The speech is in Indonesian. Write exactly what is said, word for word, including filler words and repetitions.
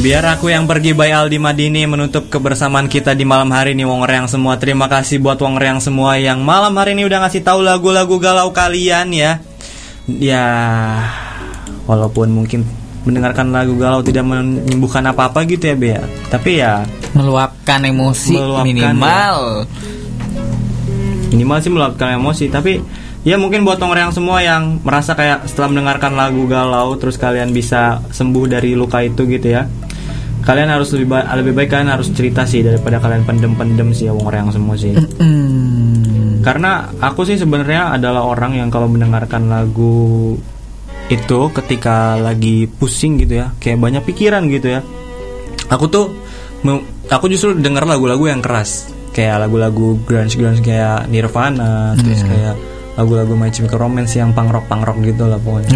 Biar aku yang pergi by Aldi Madini menutup kebersamaan kita di malam hari ini Wong Reang semua. Terima kasih buat Wong Reang semua yang malam hari ini udah ngasih tahu lagu-lagu galau kalian ya. Ya, walaupun mungkin mendengarkan lagu galau tidak menyembuhkan apa-apa gitu ya Bea, tapi ya meluapkan emosi meluapkan minimal ya. Minimal sih meluapkan emosi. Tapi ya mungkin buat Wong Reang semua yang merasa kayak setelah mendengarkan lagu galau terus kalian bisa sembuh dari luka itu gitu ya, kalian harus lebih ba- lebih baik kalian harus cerita sih daripada kalian pendem-pendem sih ya Wong Reang semua sih. Mm-hmm. Karena aku sih sebenarnya adalah orang yang kalau mendengarkan lagu itu ketika lagi pusing gitu ya, kayak banyak pikiran gitu ya, aku tuh aku justru denger lagu-lagu yang keras, kayak lagu-lagu grunge-grunge kayak Nirvana, mm. terus kayak lagu-lagu My Chemical Romance yang punk rock punk rock gitu lah pokoknya.